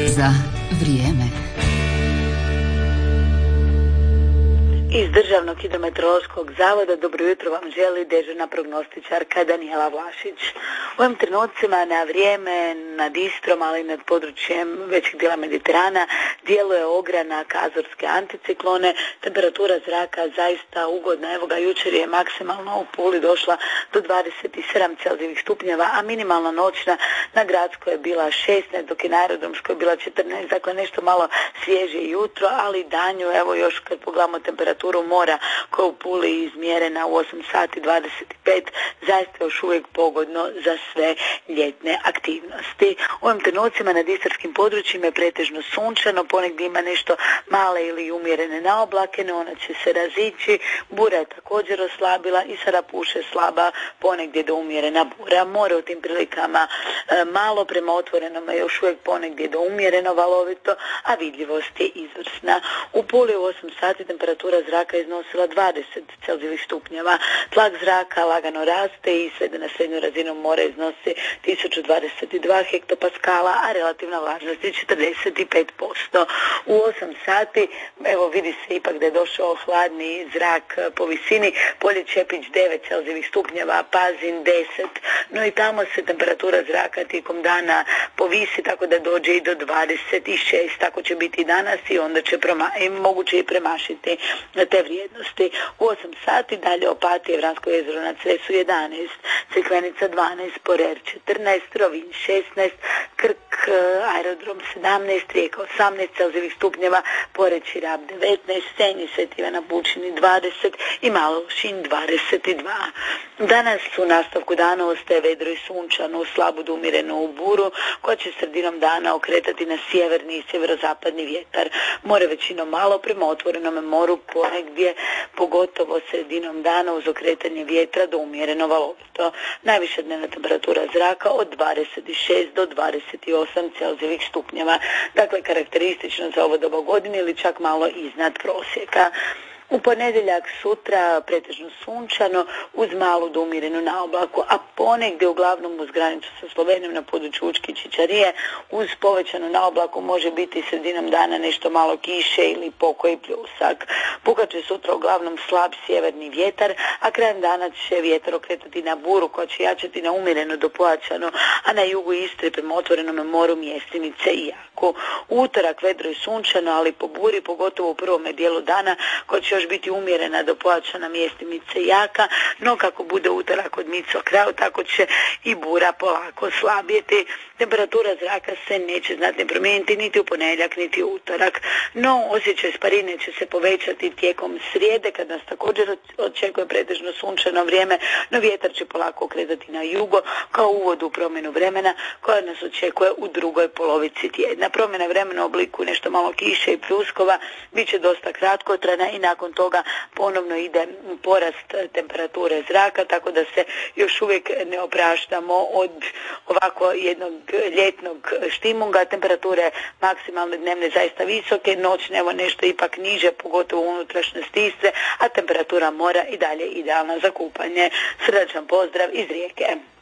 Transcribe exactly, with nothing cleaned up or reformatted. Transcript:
za vrijeme. Iz Državnog hidrometeorološkog zavoda dobro jutro vam želi dežurna prognostičarka Danijela Vlašić. U ovim trenucima na vrijeme nad Istrom, ali i nad područjem većeg dijela Mediterana djeluje ograna Azorske anticiklone. Temperatura zraka zaista ugodna. Evo ga, jučer je maksimalno u Puli došla do dvadeset sedam Celzijevih stupnjeva, a minimalna noćna na Gradskoj je bila šesnaest, dok je na Aerodromskoj bila četrnaest. Dakle, nešto malo svježije jutro, ali danju, evo još kad pogledamo temperaturu mora koja u Puli izmjerena u osam sati dvadeset pet, zaista još uvijek pogodno za sve ljetne aktivnosti. U ovim trenucima nad istarskim područjima je pretežno sunčano, ponegdje ima nešto male ili umjerene naoblake, no ona će se razići. Bura je također oslabila i sada puše slaba, ponegdje do umjerena bura. More u tim prilikama e, malo, prema otvorenome još uvijek ponegdje do umjereno valovito, a vidljivost je izvrsna. U Puli u osam sati temperatura zraka iznosila dvadeset Celzijevih stupnjeva. Tlak zraka lagano raste i sve na srednju razinu mora iznosi tisuću dvadeset dva hektopaskala, a relativna vlažnost je četrdeset pet posto. U osam sati, evo vidi se ipak da je došao hladni zrak po visini. Polje Čepić devet Celzijevih stupnjeva, Pazin deset. No i tamo se temperatura zraka tijekom dana povisi tako da dođe i do dvadeset šest. Tako će biti danas i onda će proma- i moguće i premašiti te vrijednosti. U osam sati dalje Opatije, Vransko jezero na Cresu jedanaest, Crikvenica dvanaest, Porer četrnaest, Rovinj šesnaest, Krk, Aerodrom sedamnaest, Rijeka osamnaest Celzijevih stupnjeva, Poreč i Rab devetnaest, Senj i Sveti Ivan na Pučini dvadeset i Malo Lošinj dvadeset dva. Danas u nastavku dana ostaje vedro i sunčano, slabo do umjereno u buru, koja će sredinom dana okretati na sjeverni i sjeverozapadni vjetar. More većinom malo, prema otvorenom moru ponegdje, pogotovo sredinom dana uz okretanje vjetra do umjereno valovito. Najviša dnevna temperatura zraka od dvadeset šest do dvadeset osam Celzijevih stupnjeva. Dakle, karakteristično za ovo doba godine ili čak malo iznad prosjeka. U ponedjeljak sutra pretežno sunčano uz malu do umjerenu naoblaku, a ponegdje uglavnom uz granicu sa Slovenijom na području Učke i Čičarije uz povećanu naoblaku može biti sredinom dana nešto malo kiše ili pokoji pljusak. Pukat će sutra uglavnom slab sjeverni vjetar, a krajem dana će vjetar okretati na buru koja će jačati na umjereno do pojačano, a na jugu Istre prema otvorenom moru mjestimice i jako. U utorak vedro i sunčano, ali po buri, pogotovo u prvome dijelu dana, koja će još biti umjerena do pojačana mjestimice jaka, no kako bude utorak odmicao kraju, tako će i bura polako slabjeti. Temperatura zraka se neće znatno promijeniti niti u ponedjeljak, niti u utorak, no osjećaj sparine će se povećati tijekom srijede, kad nas također očekuje pretežno sunčano vrijeme, no vjetar će polako okretati na jugo, kao uvod u promjenu vremena koja nas očekuje u drugoj polovici tjedna. Promjena vremena u obliku nešto malo kiše i pljuskova bit će dosta kratkotrajna i nakon toga ponovno ide porast temperature zraka, tako da se još uvijek ne opraštamo od ovako jednog ljetnog štimunga. Temperature maksimalne dnevne zaista visoke, noćne evo nešto ipak niže, pogotovo u unutrašnjosti Istre, a temperatura mora i dalje idealna za kupanje. Srdačan pozdrav iz Rijeke.